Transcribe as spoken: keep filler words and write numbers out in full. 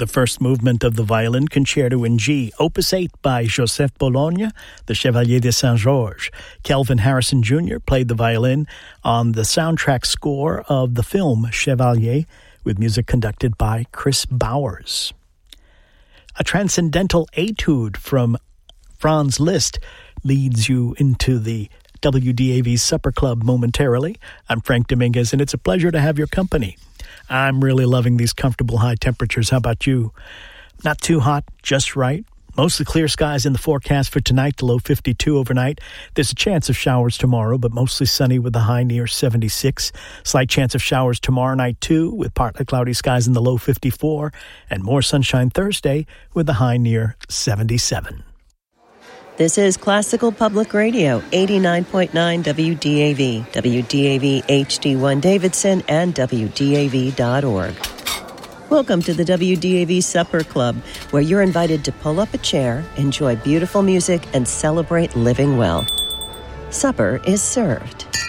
The first movement of the violin Concerto in G, Opus eight by Joseph Bologne, the Chevalier de Saint-Georges. Kelvin Harrison Junior played the violin on the soundtrack score of the film Chevalier, with music conducted by Chris Bowers. A transcendental etude from Franz Liszt leads you into the W D A V Supper Club momentarily. I'm Frank Dominguez, and it's a pleasure to have your company. I'm really loving these comfortable high temperatures. How about you? Not too hot, just right. Mostly clear skies in the forecast for tonight, the low fifty-two overnight. There's a chance of showers tomorrow, but mostly sunny with the high near seventy-six. Slight chance of showers tomorrow night, too, with partly cloudy skies in the low fifty-four. And more sunshine Thursday with the high near seventy-seven. This is Classical Public Radio, eighty-nine point nine W D A V, W D A V H D one Davidson, and W D A V dot org. Welcome to the W D A V Supper Club, where you're invited to pull up a chair, enjoy beautiful music, and celebrate living well. Supper is served.